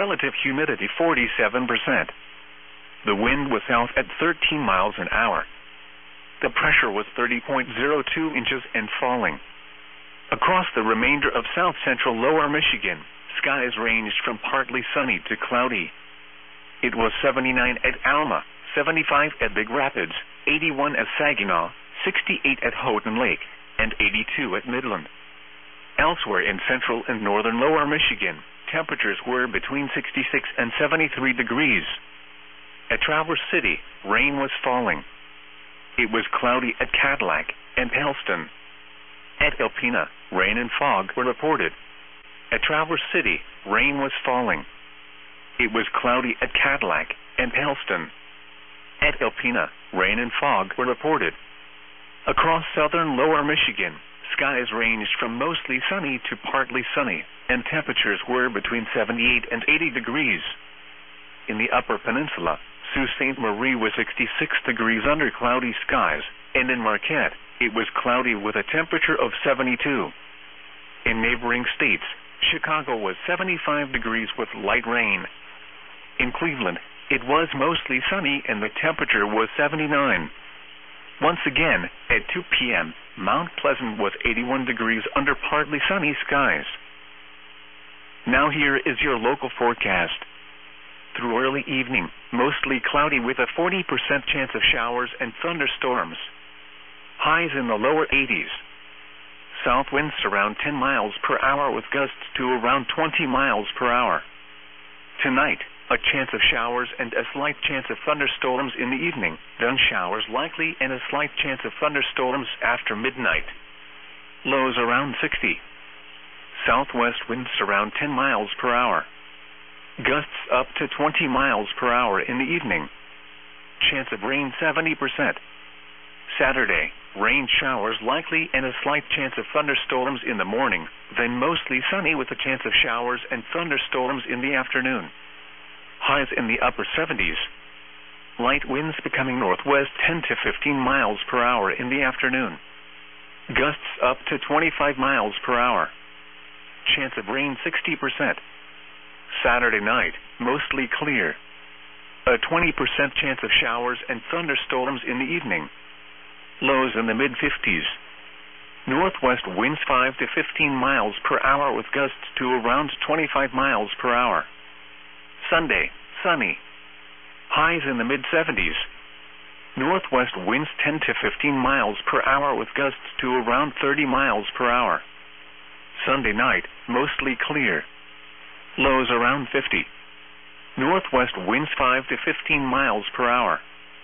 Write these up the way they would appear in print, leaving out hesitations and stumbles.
relative humidity 47%. The wind was south at 13 miles an hour. The pressure was 30.02 inches and falling. Across the remainder of south-central lower Michigan, skies ranged from partly sunny to cloudy. It was 79 at Alma, 75 at Big Rapids, 81 at Saginaw, 68 at Houghton Lake, and 82 at Midland. Elsewhere in central and northern lower Michigan, temperatures were between 66 and 73 degrees. At Traverse City, rain was falling. It was cloudy at Cadillac and Helston. At Alpena, rain and fog were reported. At Traverse City, rain was falling. It was cloudy at Cadillac and Helston. At Alpena, rain and fog were reported. Across southern lower Michigan, skies ranged from mostly sunny to partly sunny, and temperatures were between 78 and 80 degrees. In the upper peninsula, Sault Ste. Marie was 66 degrees under cloudy skies, and in Marquette, it was cloudy with a temperature of 72. In neighboring states, Chicago was 75 degrees with light rain. In Cleveland, it was mostly sunny and the temperature was 79. Once again, at 2 p.m., Mount Pleasant was 81 degrees under partly sunny skies. Now here is your local forecast. Through early evening, mostly cloudy with a 40% chance of showers and thunderstorms. Highs in the lower 80s. South winds around 10 miles per hour with gusts to around 20 miles per hour. Tonight, a chance of showers and a slight chance of thunderstorms in the evening, then showers likely and a slight chance of thunderstorms after midnight. Lows around 60. Southwest winds around 10 miles per hour. Gusts up to 20 miles per hour in the evening. Chance of rain 70%. Saturday, rain showers likely and a slight chance of thunderstorms in the morning, then mostly sunny with a chance of showers and thunderstorms in the afternoon. Highs in the upper 70s. Light winds becoming northwest 10 to 15 miles per hour in the afternoon. Gusts up to 25 miles per hour. Chance of rain 60%. Saturday night, mostly clear. A 20% chance of showers and thunderstorms in the evening. Lows in the mid-50s. Northwest winds 5 to 15 miles per hour with gusts to around 25 miles per hour. Sunday, sunny. Highs in the mid-70s. Northwest winds 10 to 15 miles per hour with gusts to around 30 miles per hour. Sunday night, mostly clear. Lows around 50. Northwest winds 5 to 15 miles per hour.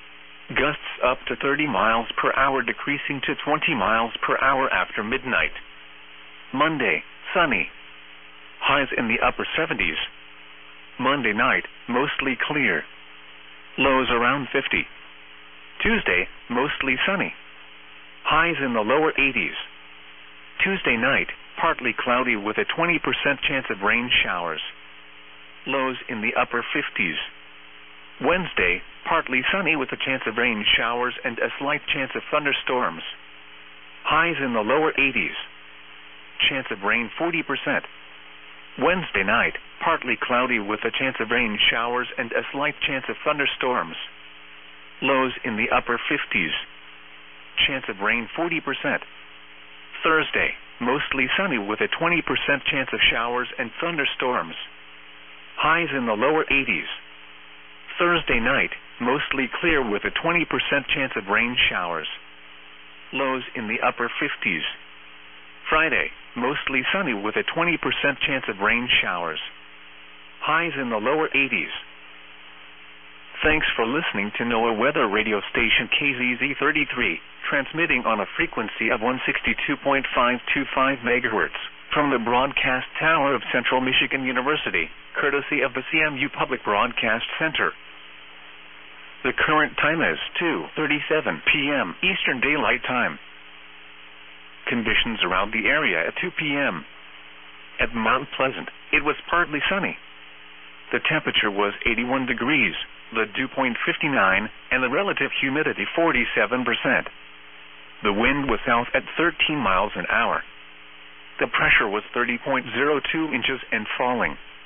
Gusts up to 30 miles per hour decreasing to 20 miles per hour after midnight. Monday, sunny. Highs in the upper 70s. Monday night, mostly clear. Lows around 50. Tuesday, mostly sunny. Highs in the lower 80s. Tuesday night, partly cloudy with a 20% chance of rain showers. Lows in the upper 50s. Wednesday, partly sunny with a chance of rain showers and a slight chance of thunderstorms. Highs in the lower 80s. Chance of rain 40%. Wednesday night, partly cloudy with a chance of rain showers and a slight chance of thunderstorms. Lows in the upper 50s. Chance of rain 40%. Thursday, mostly sunny with a 20% chance of showers and thunderstorms. Highs in the lower 80s. Thursday night, mostly clear with a 20% chance of rain showers. Lows in the upper 50s. Friday, mostly sunny with a 20% chance of rain showers. Highs in the lower 80s. Thanks for listening to NOAA Weather Radio Station KZZ33, transmitting on a frequency of 162.525 MHz from the broadcast tower of Central Michigan University, courtesy of the CMU Public Broadcast Center. The current time is 2:37 p.m. Eastern Daylight Time. Conditions around the area at 2 p.m. At Mount Pleasant, it was partly sunny. The temperature was 81 degrees, the dew point 59, and the relative humidity 47%. The wind was south at 13 miles an hour. The pressure was 30.02 inches and falling.